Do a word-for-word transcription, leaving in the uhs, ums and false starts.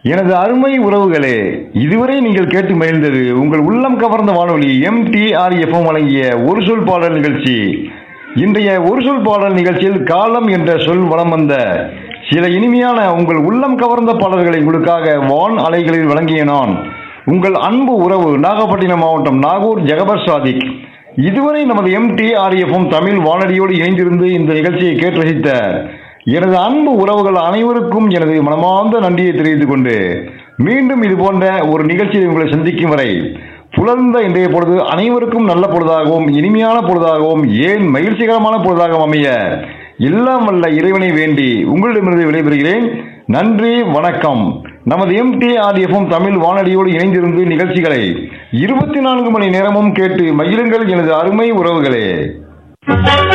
எனது அருமை உறவுகளே, இதுவரை நீங்கள் கேட்டு மகிழ்ந்தது உங்கள் உள்ளம் கவர்ந்த வானொலி M D R F M வழங்கிய ஒரு சொல் பாடல் நிகழ்ச்சி. இன்றைய ஒரு சொல் பாடல் நிகழ்ச்சியில் காலம் என்ற சொல் வலம் வந்த சில இனிமையான உங்கள் உள்ளம் கவர்ந்த பாடல்களை உங்களுக்காக வான் அலைகளில் வழங்கிய நான் உங்கள் அன்பு உறவு நாகப்பட்டினம் மாவட்டம் நாகூர் ஜெகபர் சாதிக். இதுவரை நமது M D R F M Tamil வானொலியோடு இணைந்திருந்து இந்த நிகழ்ச்சியை கேட்டு ரசித்த எனது அன்பு உறவுகள் அனைவருக்கும் எனது மனமார்ந்த நன்றியை தெரிவித்துக் கொண்டு மீண்டும் இது போன்ற ஒரு நிகழ்ச்சியை உங்களை சந்திக்கும் வரை புலர்ந்த இன்றைய பொழுது அனைவருக்கும் நல்ல பொழுதாகவும் இனிமையான பொழுதாகவும் ஏன் மகிழ்ச்சிகரமான பொழுதாகவும் அமைய எல்லாம் வல்ல இறைவனை வேண்டி உங்களிடமிருந்து விடைபெறுகிறேன். நன்றி, வணக்கம். நமது M D R F M Tamil வானொலியோடு இணைந்திருந்து நிகழ்ச்சிகளை இருபத்தி நான்கு மணி நேரமும் கேட்டு மகிழுங்கள் எனது அருமை உறவுகளே.